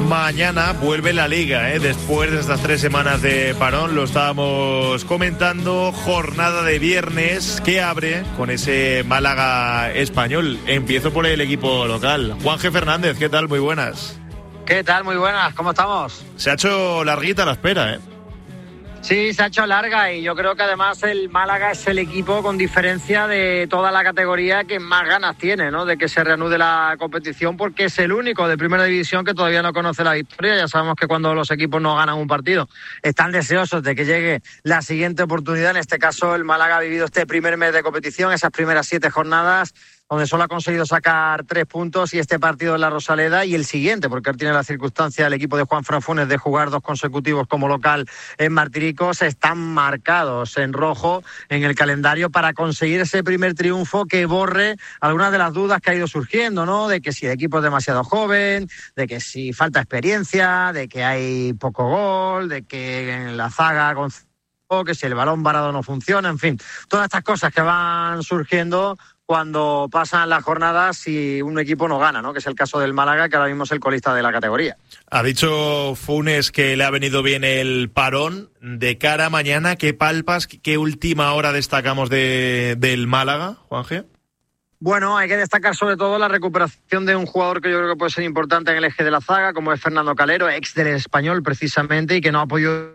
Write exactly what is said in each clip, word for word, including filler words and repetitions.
Mañana vuelve la Liga, ¿eh? Después de estas tres semanas de parón, lo estábamos comentando, jornada de viernes que abre con ese Málaga Español. Empiezo por el equipo local. Juan G. Fernández, ¿qué tal? Muy buenas. ¿Qué tal? Muy buenas, ¿cómo estamos? Se ha hecho larguita la espera, ¿eh? Sí, se ha hecho larga y yo creo que además el Málaga es el equipo con diferencia de toda la categoría que más ganas tiene, ¿no? De que se reanude la competición, porque es el único de primera división que todavía no conoce la victoria. Ya sabemos que cuando los equipos no ganan un partido están deseosos de que llegue la siguiente oportunidad. En este caso el Málaga ha vivido este primer mes de competición, esas primeras siete jornadas, donde solo ha conseguido sacar tres puntos, y este partido en la Rosaleda y el siguiente, porque él tiene la circunstancia, el equipo de Juanfran Funes, de jugar dos consecutivos como local en Martiricos, están marcados en rojo en el calendario para conseguir ese primer triunfo que borre algunas de las dudas que ha ido surgiendo, ¿no? De que si el equipo es demasiado joven, de que si falta experiencia, de que hay poco gol, de que en la zaga con que si el balón varado no funciona, en fin, todas estas cosas que van surgiendo cuando pasan las jornadas y un equipo no gana, ¿no? Que es el caso del Málaga, que ahora mismo es el colista de la categoría. Ha dicho Funes que le ha venido bien el parón. De cara a mañana, ¿qué palpas, qué última hora destacamos de, del Málaga, Juan G? Bueno, hay que destacar sobre todo la recuperación de un jugador que yo creo que puede ser importante en el eje de la zaga, como es Fernando Calero, ex del Español precisamente, y que no ha podido...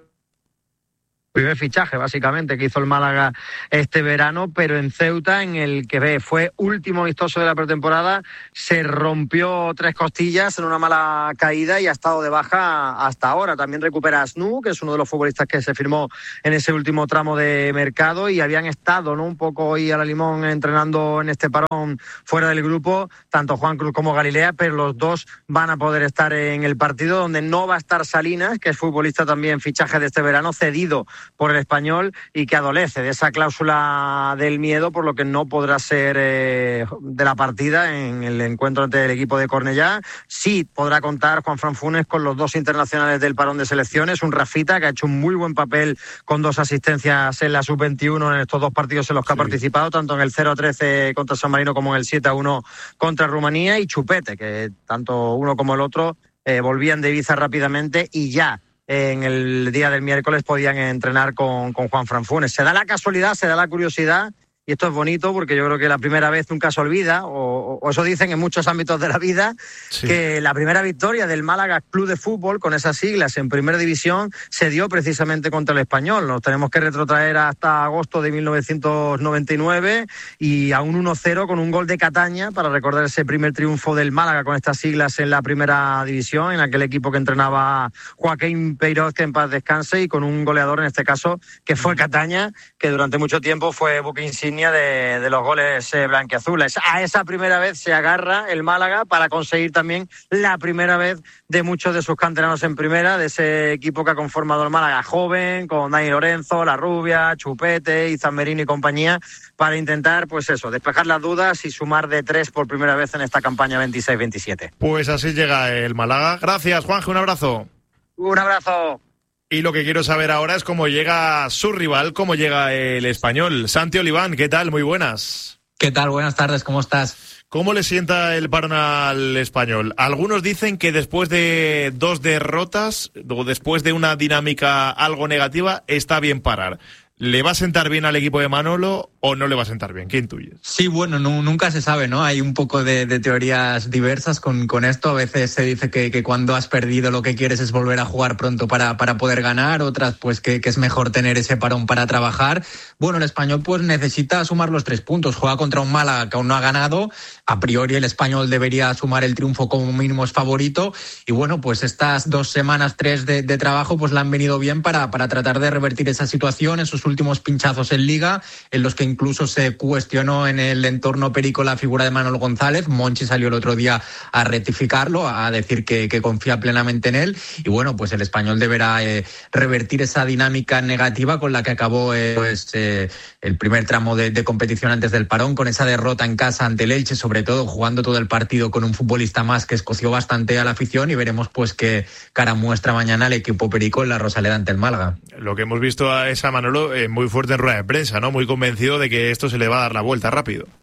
primer fichaje, básicamente, que hizo el Málaga este verano, pero en Ceuta, en el que fue último amistoso de la pretemporada, se rompió tres costillas en una mala caída y ha estado de baja hasta ahora. También recupera a Snu, que es uno de los futbolistas que se firmó en ese último tramo de mercado, y habían estado, ¿no?, un poco hoy a la limón entrenando en este parón fuera del grupo, tanto Juan Cruz como Galilea, pero los dos van a poder estar en el partido, donde no va a estar Salinas, que es futbolista también fichaje de este verano, cedido por el Español y que adolece de esa cláusula del miedo, por lo que no podrá ser eh, de la partida en el encuentro ante el equipo de Cornellá. Sí podrá contar Juanfran Funes con los dos internacionales del parón de selecciones, un Rafita que ha hecho un muy buen papel con dos asistencias en la sub veintiuno en estos dos partidos en los que sí ha participado, tanto en el cero a trece contra San Marino como en el siete a uno contra Rumanía, y Chupete, que tanto uno como el otro eh, volvían de Ibiza rápidamente y ya en el día del miércoles podían entrenar con, con Juanfran Funes. Se da la casualidad, se da la curiosidad, y esto es bonito porque yo creo que la primera vez nunca se olvida, o, o eso dicen en muchos ámbitos de la vida, sí, que la primera victoria del Málaga Club de Fútbol, con esas siglas en primera división, se dio precisamente contra el Español. Nos tenemos que retrotraer hasta agosto de mil novecientos noventa y nueve y a un uno cero con un gol de Cataña para recordar ese primer triunfo del Málaga con estas siglas en la primera división, en aquel equipo que entrenaba Joaquín Peirós, que en paz descanse, y con un goleador en este caso que fue Cataña, que durante mucho tiempo fue buque insignia De, de los goles eh, blanquiazules. A esa primera vez se agarra el Málaga para conseguir también la primera vez de muchos de sus canteranos en primera, de ese equipo que ha conformado el Málaga joven, con Dani Lorenzo, La Rubia, Chupete, Izan Merino y compañía, para intentar, pues eso, despejar las dudas y sumar de tres por primera vez en esta campaña veintiséis veintisiete. Pues así llega el Málaga. Gracias, Juanje, un abrazo. Un abrazo. Y lo que quiero saber ahora es cómo llega su rival, cómo llega el Español. Santi Oliván, ¿qué tal? Muy buenas. ¿Qué tal? Buenas tardes, ¿cómo estás? ¿Cómo le sienta el parón al Español? Algunos dicen que después de dos derrotas, o después de una dinámica algo negativa, está bien parar. ¿Le va a sentar bien al equipo de Manolo o no le va a sentar bien? ¿Qué intuyes? Sí, bueno, no, nunca se sabe, ¿no? Hay un poco de, de teorías diversas con, con esto. A veces se dice que, que cuando has perdido lo que quieres es volver a jugar pronto para, para poder ganar. Otras, pues, que, que es mejor tener ese parón para trabajar. Bueno, el Español, pues, necesita sumar los tres puntos. Juega contra un Málaga que aún no ha ganado. A priori, el Español debería sumar el triunfo como mínimo, es favorito. Y bueno, pues estas dos semanas, tres de, de trabajo, pues, le han venido bien para, para tratar de revertir esa situación, esos últimos pinchazos en Liga, en los que incluso se cuestionó en el entorno Perico la figura de Manolo González. Monchi salió el otro día a rectificarlo, a decir que, que confía plenamente en él, y bueno, pues el Español deberá eh, revertir esa dinámica negativa con la que acabó eh, pues, eh, el primer tramo de, de competición antes del parón, con esa derrota en casa ante el Elche, sobre todo jugando todo el partido con un futbolista más que escoció bastante a la afición, y veremos pues qué cara muestra mañana el equipo Perico en la Rosaleda ante el Málaga. Lo que hemos visto a esa Manolo eh, muy fuerte en rueda de prensa, ¿no? Muy convencido de que esto se le va a dar la vuelta rápido.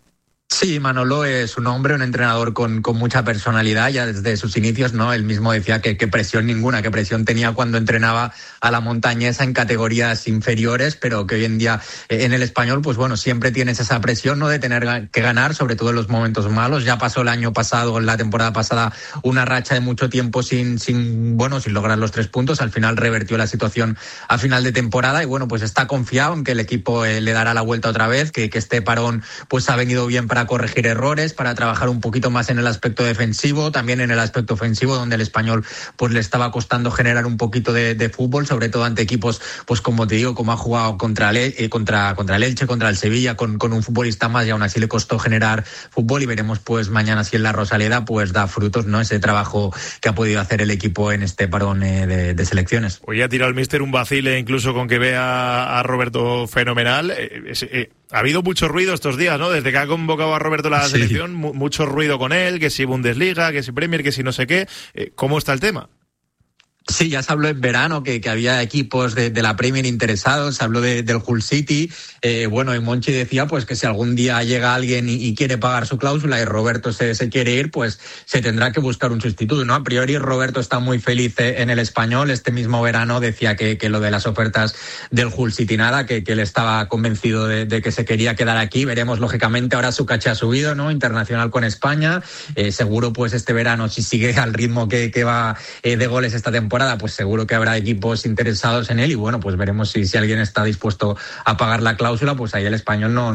Sí, Manolo es un hombre, un entrenador con, con mucha personalidad, ya desde sus inicios, ¿no? Él mismo decía que, que presión ninguna, que presión tenía cuando entrenaba a la montañesa en categorías inferiores, pero que hoy en día eh, en el Español, pues bueno, siempre tienes esa presión, ¿no? De tener que ganar, sobre todo en los momentos malos. Ya pasó el año pasado, la temporada pasada, una racha de mucho tiempo sin, sin, bueno, sin lograr los tres puntos. Al final revertió la situación a final de temporada y bueno, pues está confiado en que el equipo eh, le dará la vuelta otra vez, que, que este parón pues ha venido bien para corregir errores, para trabajar un poquito más en el aspecto defensivo, también en el aspecto ofensivo, donde el Español pues le estaba costando generar un poquito de, de fútbol, sobre todo ante equipos, pues como te digo, como ha jugado contra el, eh, contra, contra el Elche, contra el Sevilla, con, con un futbolista más, y aún así le costó generar fútbol, y veremos pues mañana si en la Rosaleda pues da frutos, ¿no? Ese trabajo que ha podido hacer el equipo en este parón eh, de, de selecciones. Hoy ha tirado el míster un vacile incluso con que vea a Roberto fenomenal. Eh, eh, ha habido mucho ruido estos días, ¿no? Desde que ha convocado a Roberto la sí. selección, mu- mucho ruido con él, que si Bundesliga, que si Premier, que si no sé qué. Eh, ¿Cómo está el tema? Sí, ya se habló en verano que, que había equipos de, de la Premier interesados, se habló de, del Hull City. Eh, bueno, y Monchi decía pues que si algún día llega alguien y, y quiere pagar su cláusula y Roberto se, se quiere ir, pues se tendrá que buscar un sustituto, ¿no? A priori Roberto está muy feliz en el Español. Este mismo verano decía que, que lo de las ofertas del Hull City nada, que, que él estaba convencido de, de que se quería quedar aquí. Veremos, lógicamente, ahora su caché ha subido, ¿no? Internacional con España. Eh, seguro pues este verano, si sigue al ritmo que, que va eh, de goles esta temporada, pues seguro que habrá equipos interesados en él y bueno, pues veremos si, si alguien está dispuesto a pagar la cláusula, pues ahí el Español no.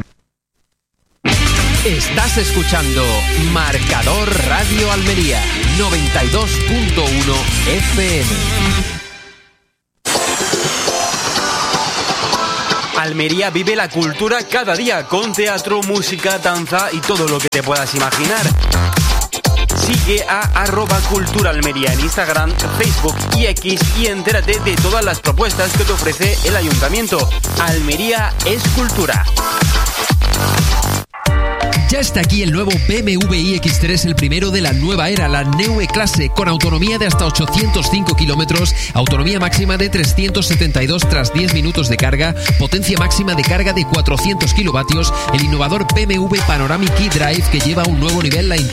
Estás escuchando Marcador Radio Almería noventa y dos punto uno F M. Almería vive la cultura cada día con teatro, música, danza y todo lo que te puedas imaginar. Sigue a arroba Cultura Almería en Instagram, Facebook y X y entérate de todas las propuestas que te ofrece el Ayuntamiento. Almería es cultura. Ya está aquí el nuevo B M W iX tres, el primero de la nueva era, la Neue Klasse, con autonomía de hasta ochocientos cinco kilómetros, autonomía máxima de trescientos setenta y dos tras diez minutos de carga, potencia máxima de carga de cuatrocientos kilovatios, el innovador B M W Panoramic eDrive que lleva a un nuevo nivel la intuición